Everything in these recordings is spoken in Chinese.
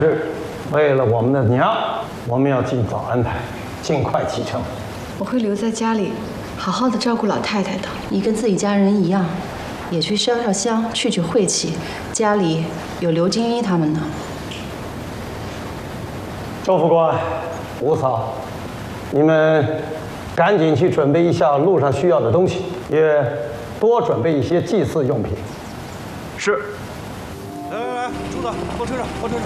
是，为了我们的娘，我们要尽早安排，尽快启程。 我会留在家里，好好的照顾老太太的。 你跟自己家人一样，也去烧烧香，去晦气。家里有刘金一他们呢。 周副官、吴嫂，你们赶紧去准备一下路上需要的东西，也多准备一些祭祀用品。 是。来，朱子，往车上，往车上。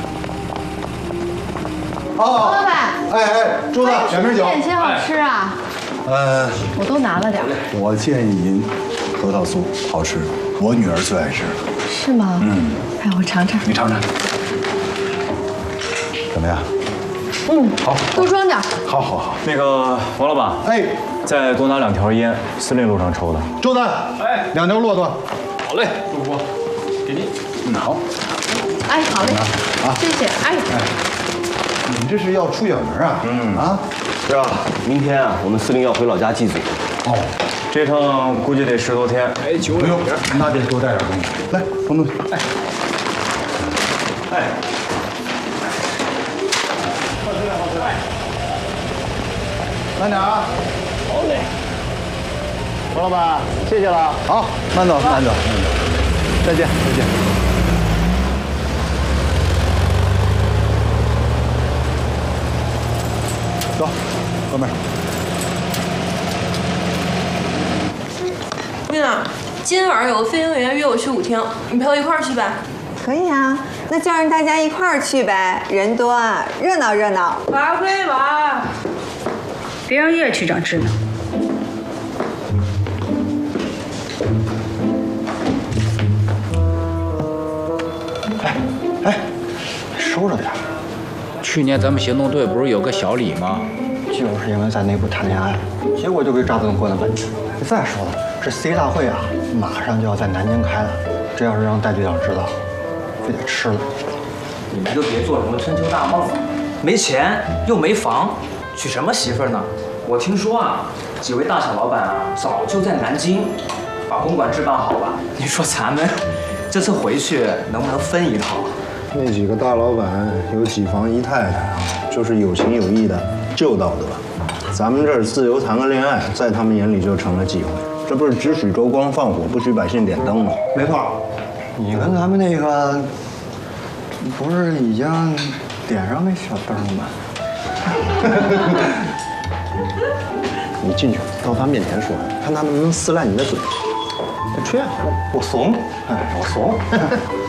好， 老板， 哎，朱子，两瓶酒。 挺好吃啊。我都拿了点。 我建议您核桃酥好吃，我女儿最爱吃。 是吗？哎，我尝尝。 你尝尝，怎么样？好， 多装点。 好。 那个王老板， 哎， 再多拿2条烟，司令路上抽的。 周丹， 哎 2条骆驼。 好嘞，主播，给您。 好。 哎，好嘞，谢谢。哎， 你们这是要出远门啊？啊？ 是啊，明天啊，我们司令要回老家祭祖。 哦， 这趟估计得10多天。哎，酒不用，那得多带点东西。来，东东。 哎， 慢点啊。 好嘞，王老板，谢谢了。 好，慢走。再见。走，哥们儿。 姑娘，今天晚上有个飞行员约我去舞厅，你陪我一块儿去呗。 可以啊，那叫上大家一块儿去呗，人多啊，热闹热闹。 玩归玩， 别让叶区长知道。 哎，收着点。 去年咱们行动队不是有个小李吗？ 就是因为在内部谈恋爱，结果就被抓动过了本子。再说了，这 C 大会啊，马上就要在南京开了，这要是让戴队长知道，非得吃了。 你们就别做什么春秋大梦了，没钱又没房，娶什么媳妇儿呢？我听说啊，几位大小老板啊，早就在南京把公馆置办好了。你说咱们这次回去能不能分一套？ 那几个大老板有几房姨太太啊，就是有情有义的旧道德。咱们这儿自由谈个恋爱，在他们眼里就成了忌讳。这不是只许州光放火，不许百姓点灯吗？ 没错，你跟咱们那个不是已经点上那小灯了吗？ 你进去，到他面前说，看他能不能撕烂你的嘴。吹啊！ 我怂，哎，我怂。